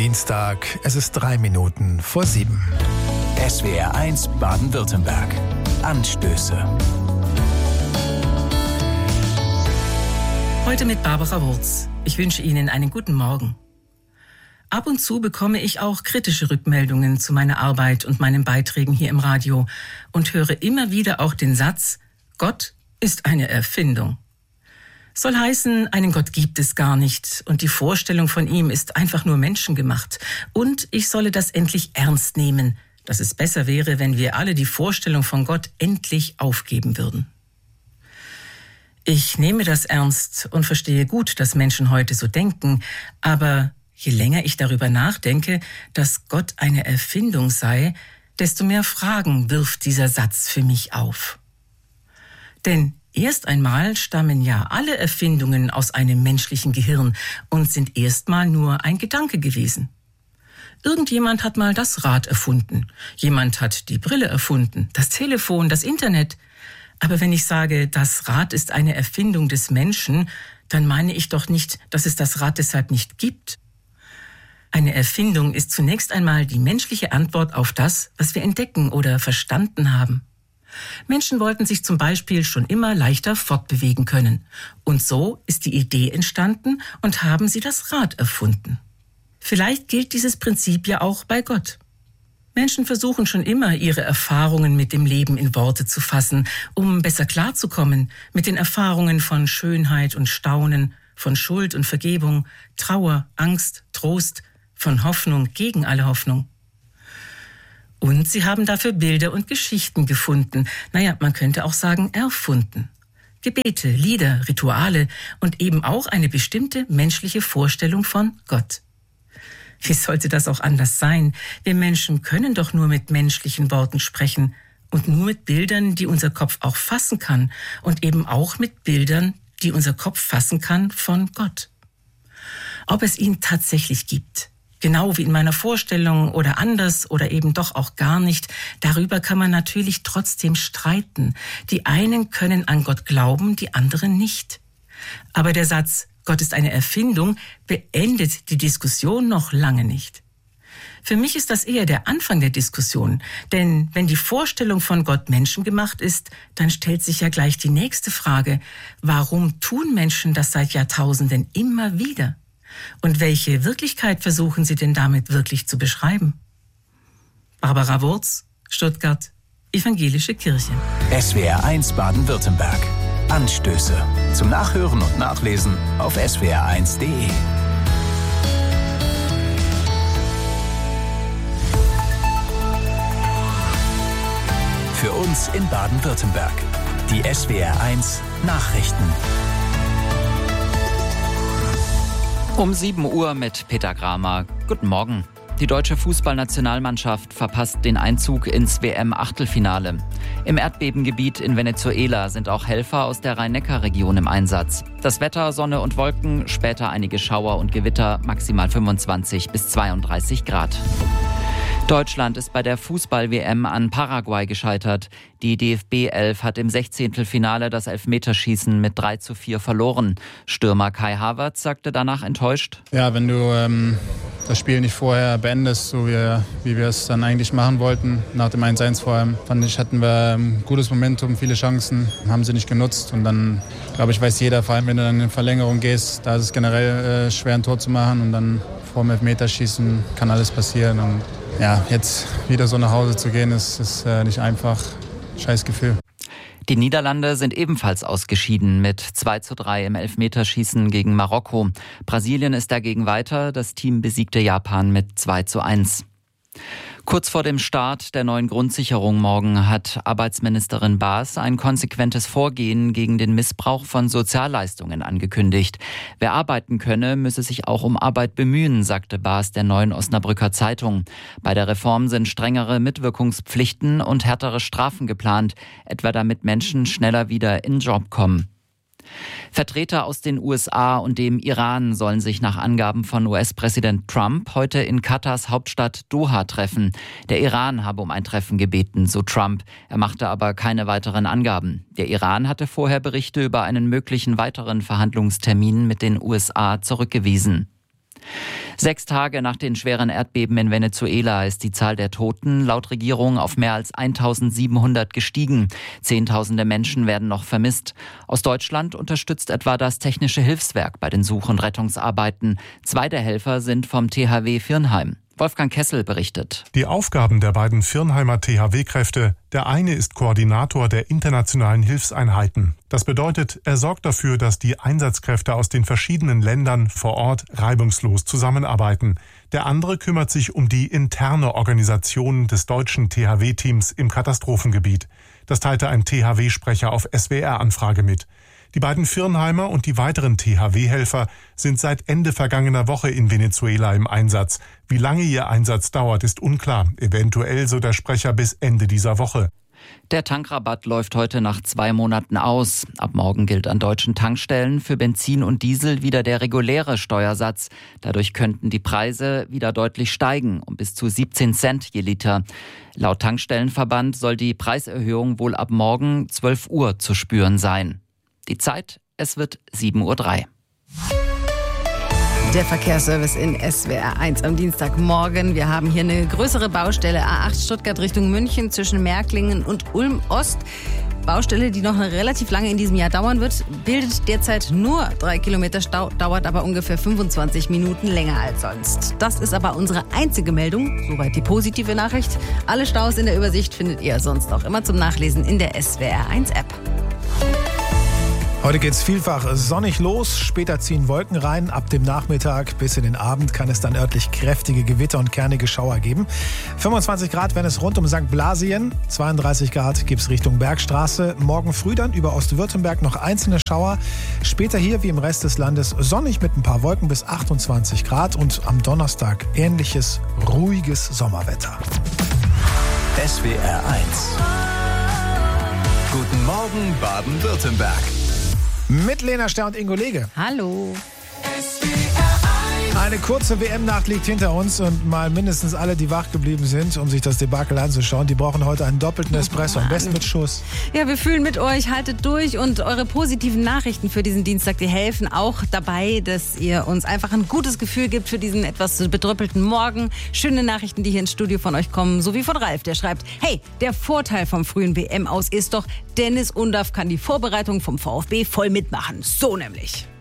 Dienstag, es ist 3 Minuten vor 7. SWR 1 Baden-Württemberg. Anstöße. Heute mit Barbara Wurz. Ich wünsche Ihnen einen guten Morgen. Ab und zu bekomme ich auch kritische Rückmeldungen zu meiner Arbeit und meinen Beiträgen hier im Radio und höre immer wieder auch den Satz, Gott ist eine Erfindung. Soll heißen, einen Gott gibt es gar nicht und die Vorstellung von ihm ist einfach nur menschengemacht. Und ich solle das endlich ernst nehmen, dass es besser wäre, wenn wir alle die Vorstellung von Gott endlich aufgeben würden. Ich nehme das ernst und verstehe gut, dass Menschen heute so denken, aber je länger ich darüber nachdenke, dass Gott eine Erfindung sei, desto mehr Fragen wirft dieser Satz für mich auf. Denn erst einmal stammen ja alle Erfindungen aus einem menschlichen Gehirn und sind erstmal nur ein Gedanke gewesen. Irgendjemand hat mal das Rad erfunden, jemand hat die Brille erfunden, das Telefon, das Internet. Aber wenn ich sage, das Rad ist eine Erfindung des Menschen, dann meine ich doch nicht, dass es das Rad deshalb nicht gibt. Eine Erfindung ist zunächst einmal die menschliche Antwort auf das, was wir entdecken oder verstanden haben. Menschen wollten sich zum Beispiel schon immer leichter fortbewegen können. Und so ist die Idee entstanden und haben sie das Rad erfunden. Vielleicht gilt dieses Prinzip ja auch bei Gott. Menschen versuchen schon immer, ihre Erfahrungen mit dem Leben in Worte zu fassen, um besser klarzukommen mit den Erfahrungen von Schönheit und Staunen, von Schuld und Vergebung, Trauer, Angst, Trost, von Hoffnung gegen alle Hoffnung. Und sie haben dafür Bilder und Geschichten gefunden. Man könnte auch sagen, erfunden. Gebete, Lieder, Rituale und eben auch eine bestimmte menschliche Vorstellung von Gott. Wie sollte das auch anders sein? Wir Menschen können doch nur mit menschlichen Worten sprechen und nur mit Bildern, die unser Kopf auch fassen kann und eben auch mit Bildern, die unser Kopf fassen kann von Gott. Ob es ihn tatsächlich gibt, genau wie in meiner Vorstellung oder anders oder eben doch auch gar nicht, darüber kann man natürlich trotzdem streiten. Die einen können an Gott glauben, die anderen nicht. Aber der Satz, Gott ist eine Erfindung, beendet die Diskussion noch lange nicht. Für mich ist das eher der Anfang der Diskussion, denn wenn die Vorstellung von Gott menschengemacht ist, dann stellt sich ja gleich die nächste Frage, warum tun Menschen das seit Jahrtausenden immer wieder? Und welche Wirklichkeit versuchen sie denn damit wirklich zu beschreiben? Barbara Wurz, Stuttgart, Evangelische Kirche. SWR 1 Baden-Württemberg. Anstöße. Zum Nachhören und Nachlesen auf swr1.de. Für uns in Baden-Württemberg. Die SWR 1 Nachrichten. Um 7 Uhr mit Peter Kramer. Guten Morgen. Die deutsche Fußballnationalmannschaft verpasst den Einzug ins WM-Achtelfinale. Im Erdbebengebiet in Venezuela sind auch Helfer aus der Rhein-Neckar-Region im Einsatz. Das Wetter, Sonne und Wolken, später einige Schauer und Gewitter, maximal 25 bis 32 Grad. Deutschland ist bei der Fußball-WM an Paraguay gescheitert. Die DFB-11 hat im 16. Finale das Elfmeterschießen mit 3:4 verloren. Stürmer Kai Havertz sagte danach enttäuscht: Ja, wenn du das Spiel nicht vorher beendest, so wie wir es dann eigentlich machen wollten, nach dem 1:1 vor allem, fand ich, hatten wir ein gutes Momentum, viele Chancen, haben sie nicht genutzt. Und dann, glaube ich, weiß jeder, vor allem wenn du dann in Verlängerung gehst, da ist es generell schwer, ein Tor zu machen. Und dann vor dem Elfmeterschießen kann alles passieren. Und ja, jetzt wieder so nach Hause zu gehen, ist nicht einfach. Scheiß Gefühl. Die Niederlande sind ebenfalls ausgeschieden mit 2:3 im Elfmeterschießen gegen Marokko. Brasilien ist dagegen weiter. Das Team besiegte Japan mit 2:1. Kurz vor dem Start der neuen Grundsicherung morgen hat Arbeitsministerin Baas ein konsequentes Vorgehen gegen den Missbrauch von Sozialleistungen angekündigt. Wer arbeiten könne, müsse sich auch um Arbeit bemühen, sagte Baas der Neuen Osnabrücker Zeitung. Bei der Reform sind strengere Mitwirkungspflichten und härtere Strafen geplant, etwa damit Menschen schneller wieder in den Job kommen. Vertreter aus den USA und dem Iran sollen sich nach Angaben von US-Präsident Trump heute in Katars Hauptstadt Doha treffen. Der Iran habe um ein Treffen gebeten, so Trump. Er machte aber keine weiteren Angaben. Der Iran hatte vorher Berichte über einen möglichen weiteren Verhandlungstermin mit den USA zurückgewiesen. 6 Tage nach den schweren Erdbeben in Venezuela ist die Zahl der Toten laut Regierung auf mehr als 1700 gestiegen. Zehntausende Menschen werden noch vermisst. Aus Deutschland unterstützt etwa das Technische Hilfswerk bei den Such- und Rettungsarbeiten. 2 der Helfer sind vom THW Virnheim. Wolfgang Kessel berichtet. Die Aufgaben der beiden Virnheimer THW-Kräfte: Der eine ist Koordinator der internationalen Hilfseinheiten. Das bedeutet, er sorgt dafür, dass die Einsatzkräfte aus den verschiedenen Ländern vor Ort reibungslos zusammenarbeiten. Der andere kümmert sich um die interne Organisation des deutschen THW-Teams im Katastrophengebiet. Das teilte ein THW-Sprecher auf SWR-Anfrage mit. Die beiden Virnheimer und die weiteren THW-Helfer sind seit Ende vergangener Woche in Venezuela im Einsatz. Wie lange ihr Einsatz dauert, ist unklar. Eventuell, so der Sprecher, bis Ende dieser Woche. Der Tankrabatt läuft heute nach 2 Monaten aus. Ab morgen gilt an deutschen Tankstellen für Benzin und Diesel wieder der reguläre Steuersatz. Dadurch könnten die Preise wieder deutlich steigen, um bis zu 17 Cent je Liter. Laut Tankstellenverband soll die Preiserhöhung wohl ab morgen 12 Uhr zu spüren sein. Die Zeit, es wird 7:03 Uhr. Der Verkehrsservice in SWR 1 am Dienstagmorgen. Wir haben hier eine größere Baustelle, A8 Stuttgart Richtung München zwischen Märklingen und Ulm Ost. Baustelle, die noch relativ lange in diesem Jahr dauern wird, bildet derzeit nur 3 Kilometer Stau, dauert aber ungefähr 25 Minuten länger als sonst. Das ist aber unsere einzige Meldung, soweit die positive Nachricht. Alle Staus in der Übersicht findet ihr sonst auch immer zum Nachlesen in der SWR 1 App. Heute geht's vielfach sonnig los, später ziehen Wolken rein. Ab dem Nachmittag bis in den Abend kann es dann örtlich kräftige Gewitter und kernige Schauer geben. 25 Grad werden es rund um St. Blasien, 32 Grad gibt's Richtung Bergstraße. Morgen früh dann über Ostwürttemberg noch einzelne Schauer. Später hier wie im Rest des Landes sonnig mit ein paar Wolken bis 28 Grad und am Donnerstag ähnliches, ruhiges Sommerwetter. SWR 1. Guten Morgen Baden-Württemberg. Mit Lena Ster und Ingo Lege. Hallo. Eine kurze WM-Nacht liegt hinter uns und mal mindestens alle, die wach geblieben sind, um sich das Debakel anzuschauen, die brauchen heute einen doppelten Espresso, am besten mit Schuss. Ja, wir fühlen mit euch, haltet durch und eure positiven Nachrichten für diesen Dienstag, die helfen auch dabei, dass ihr uns einfach ein gutes Gefühl gibt für diesen etwas bedröppelten Morgen. Schöne Nachrichten, die hier ins Studio von euch kommen, so wie von Ralf, der schreibt: Hey, der Vorteil vom frühen WM aus ist doch, Dennis Undaff kann die Vorbereitung vom VfB voll mitmachen. So nämlich.